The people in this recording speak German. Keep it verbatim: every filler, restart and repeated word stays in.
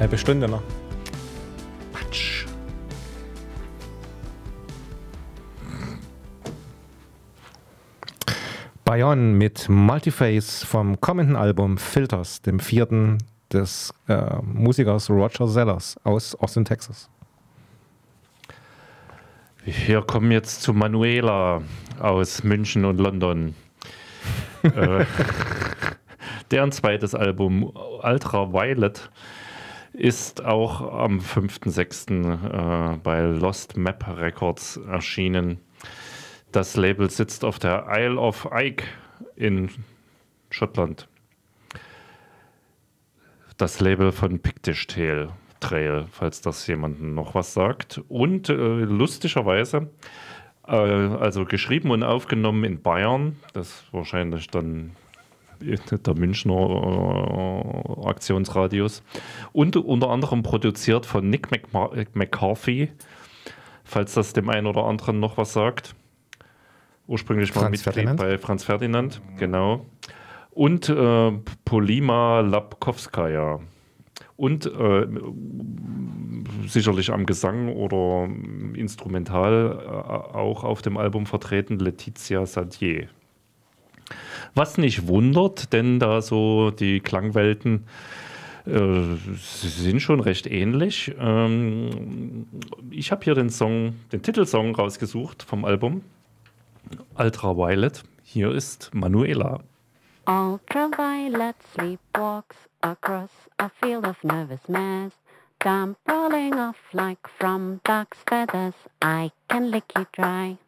Halbe Stunde noch. Quatsch. Bayonne mit Multiface vom kommenden Album Filters, dem vierten des äh, Musikers Roger Sellers aus Austin, Texas. Wir kommen jetzt zu Manuela aus München und London. äh, deren zweites Album Ultraviolet ist auch am fünften sechsten äh, bei Lost Map Records erschienen. Das Label sitzt auf der Isle of Wight in Schottland. Das Label von Pictish Trail, Trail, falls das jemandem noch was sagt. Und äh, lustigerweise, äh, also geschrieben und aufgenommen in Bayern, das wahrscheinlich dann der Münchner äh, Aktionsradius. Und unter anderem produziert von Nick McCarthy, falls das dem einen oder anderen noch was sagt. Ursprünglich mal Franz Mitglied Ferdinand. bei Franz Ferdinand, genau. Und äh, Polima Lapkowskaja. Und äh, sicherlich am Gesang oder instrumental äh, auch auf dem Album vertreten Laetitia Sadier. Was nicht wundert, denn da so die Klangwelten äh, sind schon recht ähnlich. Ähm, ich habe hier den Song, den Titelsong rausgesucht vom Album Ultraviolet. Hier ist Manuela. Ultraviolet sleepwalks across a field of nervous mass. Damp rolling off like from duck's feathers. I can lick you dry.